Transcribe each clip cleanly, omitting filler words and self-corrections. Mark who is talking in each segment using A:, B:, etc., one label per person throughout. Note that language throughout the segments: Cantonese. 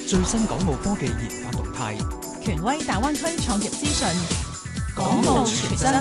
A: 最新港澳科技研發動態，
B: 權威大灣區創業資訊，
A: 港澳傳真。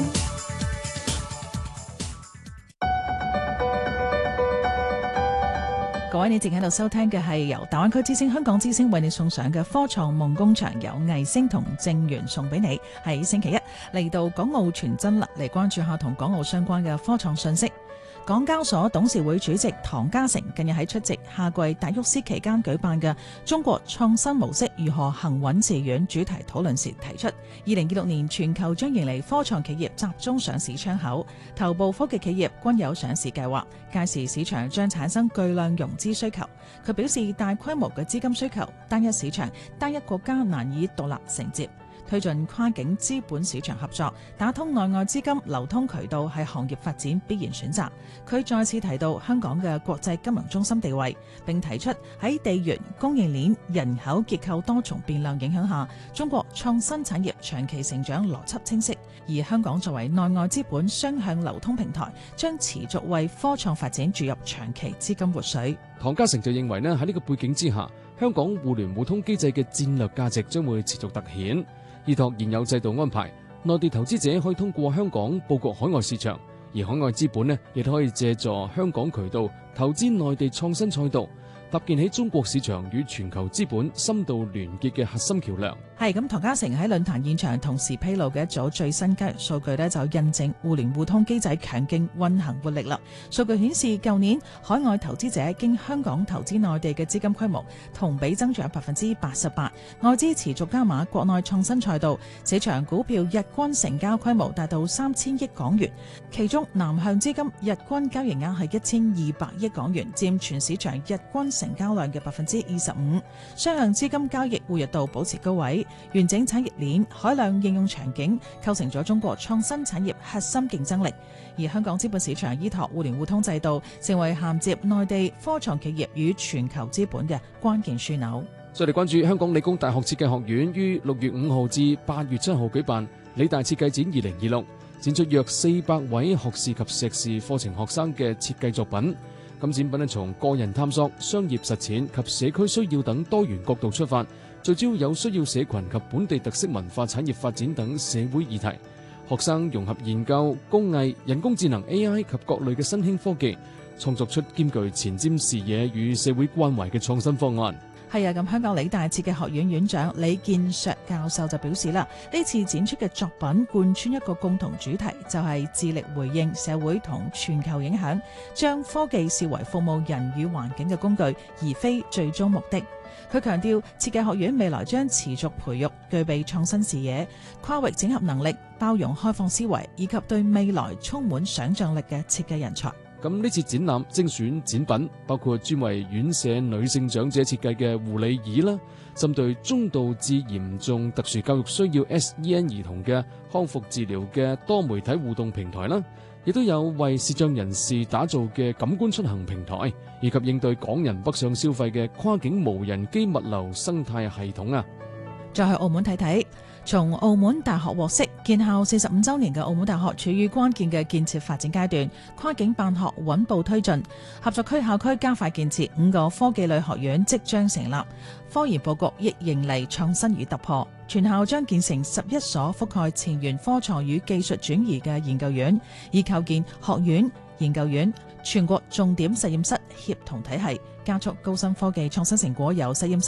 B: 各位，你正喺度收聽嘅係由大灣區之星、香港之星為你送上嘅科創夢工場，有藝星同正源送俾你。喺星期一嚟到港澳傳真啦，嚟關注下同港澳相關嘅科創信息。港交所董事會主席唐家成近日喺出席夏季達沃斯期間舉辦嘅中國創新模式如何行穩致遠主題討論時提出，2026年全球將迎嚟科創企業集中上市窗口，頭部科技企業均有上市計劃，屆時市場將產生巨量融資需求。佢表示，大規模嘅資金需求，單一市場、單一國家難以獨立承接。推進跨境資本市場合作，打通內外資金流通渠道係行業發展必然選擇。佢再次提到香港嘅國際金融中心地位，並提出喺地緣、供應鏈、人口結構多重變量影響下，中國創新產業長期成長邏輯清晰。而香港作為內外資本雙向流通平台，將持續為科創發展注入長期資金活水。
C: 唐家成就認為喺呢個背景之下，香港互聯互通機制嘅戰略價值將會持續凸顯。依託現有制度安排，內地投資者可以通過香港佈局海外市場，而海外資本亦都可以借助香港渠道投資內地創新賽道，搭建起中國市場與全球資本深度聯結嘅核心橋樑。
B: 係咁，唐家成喺論壇現場同時披露嘅一組最新交易數據就印證互聯互通機制強勁運行活力啦。數據顯示，舊年海外投資者經香港投資內地嘅資金規模同比增長88%，外資持續加碼國內創新賽道，市場股票日均成交規模達到3000億港元，其中南向資金日均交易額係1200億港元，佔全市場日均成交量嘅25%。雙向資金交易活躍度保持高位。完整產業鏈、海量應用場景構成咗中國創新產業核心競爭力，而香港資本市場依託互聯互通制度，成為銜接內地科創企業與全球資本嘅關鍵樞紐。
C: 再嚟關注香港理工大學設計學院於6月5號至8月7號舉辦理大設計展2026，展出約400位學士及碩士課程學生嘅設計作品。咁展品從個人探索、商業實踐及社區需要等多元角度出發，聚焦有需要社群及本地特色文化產業發展等社會議題。學生融合研究、工藝、人工智能 AI 及各類嘅新興科技，創作出兼具前瞻視野與社會關懷嘅創新方案。
B: 係啊，咁香港理大設計學院院長李建碩教授就表示啦，呢次展出嘅作品貫穿一個共同主題，就係致力回應社會同全球影響，將科技視為服務人與環境嘅工具，而非最終目的。佢強調，設計學院未來將持續培育具備創新視野、跨域整合能力、包容開放思維以及對未來充滿想像力嘅設計人才。
C: 咁呢次展覽精選展品包括專為院舍女性長者設計嘅護理椅啦，針對中度至嚴重特殊教育需要 SEN 兒童嘅康復治療嘅多媒體互動平台啦，亦都有為視障人士打造嘅感官出行平台，以及應對港人北上消費嘅跨境無人機物流生態系統啊。
B: 再去澳門睇睇，從澳門大學獲悉，建校45週年嘅澳門大學處於關鍵嘅建設發展階段，跨境辦學穩步推進，合作區校區加快建設，5個科技類學院即將成立，科研佈局亦迎嚟創新與突破。全校將建成11所覆蓋前沿科創與技術轉移嘅研究院，以構建學院、研究院、全國重點實驗室協同體系，加速高新科技創新成果由實驗室